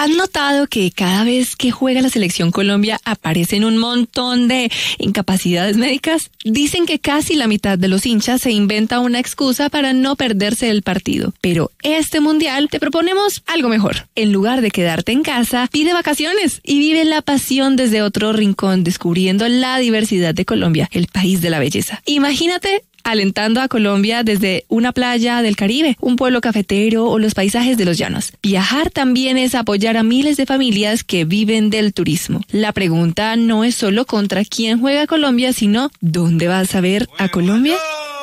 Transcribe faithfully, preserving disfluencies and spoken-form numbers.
¿Has notado que cada vez que juega la selección Colombia aparecen un montón de incapacidades médicas? Dicen que casi la mitad de los hinchas se inventa una excusa para no perderse el partido. Pero este mundial te proponemos algo mejor. En lugar de quedarte en casa, pide vacaciones y vive la pasión desde otro rincón, descubriendo la diversidad de Colombia, el país de la belleza. Imagínate alentando a Colombia desde una playa del Caribe, un pueblo cafetero o los paisajes de los llanos. Viajar también es apoyar a miles de familias que viven del turismo. La pregunta no es solo contra quién juega Colombia, sino ¿dónde vas a ver a Colombia?